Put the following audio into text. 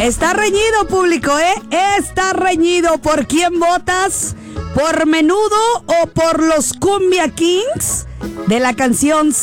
Está reñido, público, ¿eh? Está reñido. ¿Por quién votas? ¿Por Menudo o por los Cumbia Kings? De la canción